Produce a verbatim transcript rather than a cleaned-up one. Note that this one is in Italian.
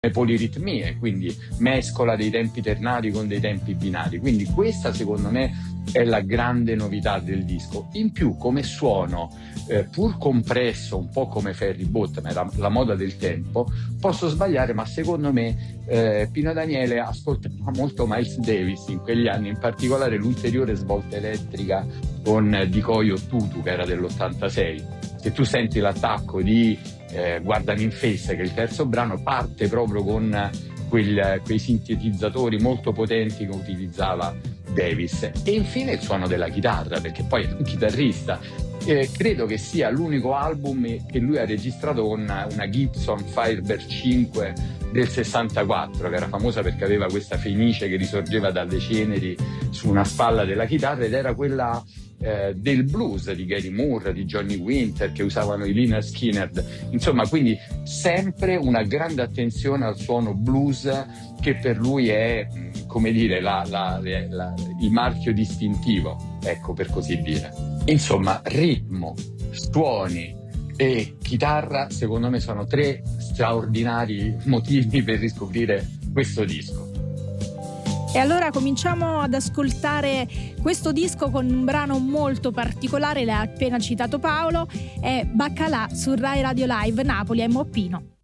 poliritmie, quindi mescola dei tempi ternari con dei tempi binari. Quindi questa secondo me è la grande novità del disco. In più come suono, eh, pur compresso un po' come Ferry Boat, ma è la, la moda del tempo, posso sbagliare, ma secondo me eh, Pino Daniele ascoltava molto Miles Davis in quegli anni, in particolare l'ulteriore svolta elettrica con Dicoio Tutu, che era dell'ottantasei. Se tu senti l'attacco di eh, Guardami in Face, che è il terzo brano, parte proprio con quel, quei sintetizzatori molto potenti che utilizzava Davis. E infine il suono della chitarra, perché poi è un chitarrista. Eh, credo che sia l'unico album che lui ha registrato con una, una Gibson Firebird cinque del sessantaquattro, che era famosa perché aveva questa fenice che risorgeva dalle ceneri su una spalla della chitarra, ed era quella eh, del blues di Gary Moore, di Johnny Winter, che usavano i Lynyrd Skynyrd. Insomma, quindi sempre una grande attenzione al suono blues, che per lui è, come dire, la, la, la, il marchio distintivo, ecco, per così dire. Insomma, ritmo, suoni e chitarra, secondo me, sono tre straordinari motivi per riscoprire questo disco. E allora cominciamo ad ascoltare questo disco con un brano molto particolare, l'ha appena citato Paolo, è Baccalà su Rai Radio Live Napoli a Moppino.